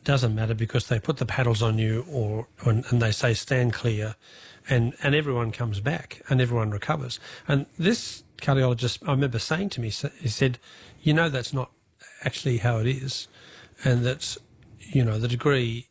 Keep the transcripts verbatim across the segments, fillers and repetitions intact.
doesn't matter because they put the paddles on you or, or and they say stand clear, and, and everyone comes back and everyone recovers. And this cardiologist, I remember saying to me, he said, you know, that's not actually how it is, and that's, you know, the degree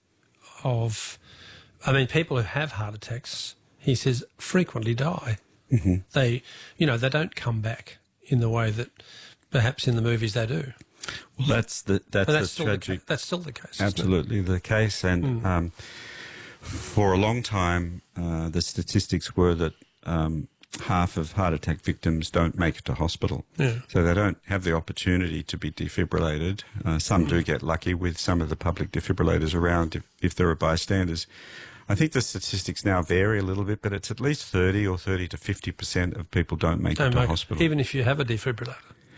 of, I mean, people who have heart attacks, he says, frequently die. Mm-hmm. They, you know, they don't come back in the way that perhaps in the movies they do. Well, that's the that's, But that's the still tragic. The, that's still the case. isn't it? Absolutely the case, and Mm. um, for a long time, uh, the statistics were that um, half of heart attack victims don't make it to hospital, Yeah. so they don't have the opportunity to be defibrillated. Uh, some do get lucky with some of the public defibrillators around if, if there are bystanders. I think the statistics now vary a little bit, but it's at least thirty or thirty to fifty percent of people don't make Don't it to make it, hospital. even if you have a defibrillator.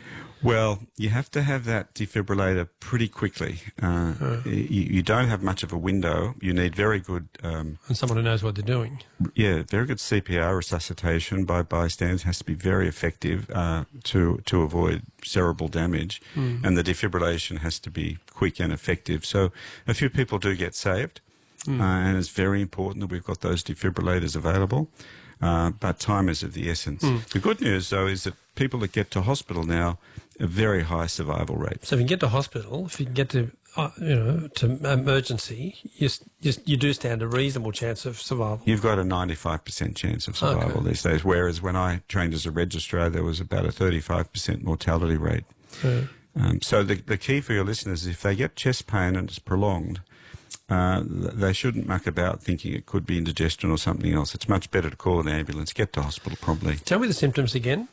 Well, you have to have that defibrillator pretty quickly. Uh, you, you don't have much of a window. You need very good, um, And someone who knows what they're doing. yeah, very good C P R resuscitation by bystanders has to be very effective uh, to to avoid cerebral damage, Mm. and the defibrillation has to be quick and effective. So a few people do get saved, Mm. uh, and it's very important that we've got those defibrillators available. Uh, but time is of the essence. Mm. The good news, though, is that people that get to hospital now a very high survival rate. So if you can get to hospital, if you can get to, uh, you know, to emergency, you, s- you, s- you do stand a reasonable chance of survival. You've got a ninety-five percent chance of survival Okay. these days, whereas when I trained as a registrar, there was about a thirty-five percent mortality rate. Yeah. Um, so the, the key for your listeners is if they get chest pain and it's prolonged, uh, th- they shouldn't muck about thinking it could be indigestion or something else. It's much better to call an ambulance, get to hospital promptly. Tell me the symptoms again.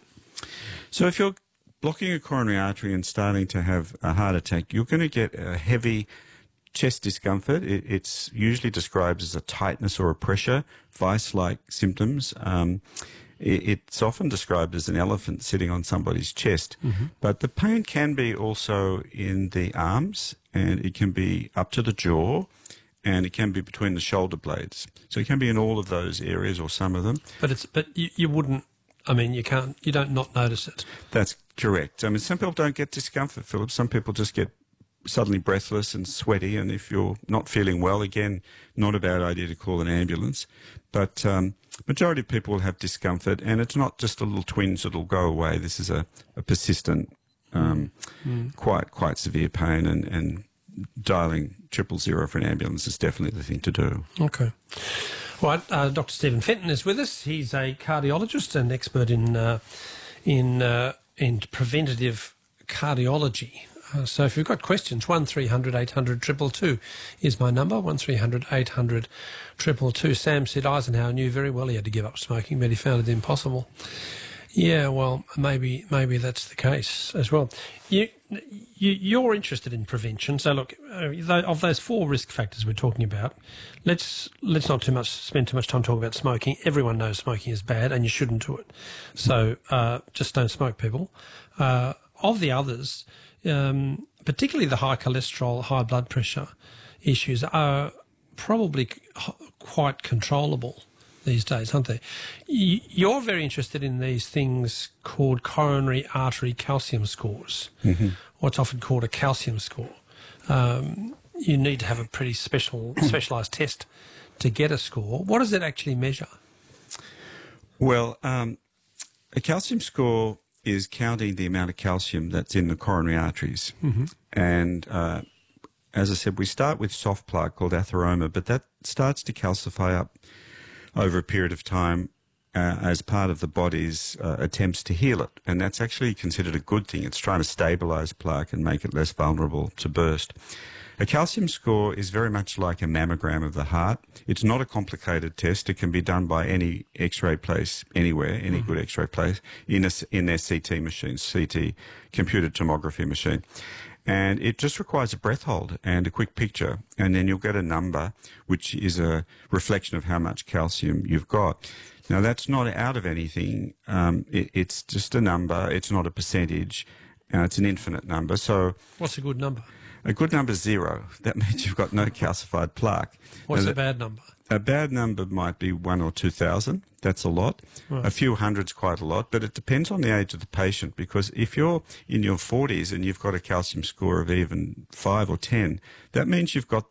So if you're blocking a coronary artery and starting to have a heart attack, you're going to get a heavy chest discomfort. It, it's usually described as a tightness or a pressure, vice-like symptoms. Um, it, it's often described as an elephant sitting on somebody's chest. Mm-hmm. But the pain can be also in the arms, and it can be up to the jaw, and it can be between the shoulder blades. So it can be in all of those areas or some of them. But it's but you, you wouldn't. I mean, you can't. You don't not notice it. That's correct. I mean, some people don't get discomfort, Philip. Some people just get suddenly breathless and sweaty. And if you're not feeling well, again, not a bad idea to call an ambulance. But um, majority of people will have discomfort, and it's not just a little twinge that'll go away. This is a, a persistent, um, Mm. quite quite severe pain, and, and dialing triple zero for an ambulance is definitely the thing to do. Okay. All right. Uh, Doctor Stephen Fenton is with us. He's a cardiologist and expert in uh, in uh, in preventative cardiology. Uh, so if you've got questions, one three hundred eight hundred two two two is my number, one three hundred eight hundred two two two. Sam said Eisenhower knew very well he had to give up smoking, but he found it impossible. Yeah, well, maybe maybe that's the case as well. You, you you're interested in prevention, so look, uh, tho- of those four risk factors we're talking about, let's let's not too much spend too much time talking about smoking. Everyone knows smoking is bad, and you shouldn't do it. So uh, just don't smoke, people. Uh, of the others, um, particularly the high cholesterol, high blood pressure issues are probably c- quite controllable these days, aren't they? Y- You're very interested in these things called coronary artery calcium scores, Mm-hmm. what's often called a calcium score. Um, you need to have a pretty special, specialised test to get a score. What does it actually measure? Well, um, a calcium score is counting the amount of calcium that's in the coronary arteries. Mm-hmm. And uh, as I said, we start with soft plaque called atheroma, but that starts to calcify up over a period of time uh, as part of the body's uh, attempts to heal it. And that's actually considered a good thing. It's trying to stabilise plaque and make it less vulnerable to burst. A calcium score is very much like a mammogram of the heart. It's not a complicated test. It can be done by any X-ray place anywhere, any good X-ray place, in, a, in their C T machine, C T, computed tomography machine. And it just requires a breath hold and a quick picture, and then you'll get a number, which is a reflection of how much calcium you've got. Now, that's not out of anything. Um, it, it's just a number. It's not a percentage. Uh, it's an infinite number. So What's a good number? a good number is zero. That means you've got no calcified plaque. What's Now, a bad number? a bad number might be one or two thousand. That's a lot. Right. A few hundred's quite a lot, but it depends on the age of the patient, because if you're in your forties and you've got a calcium score of even five or ten, that means you've got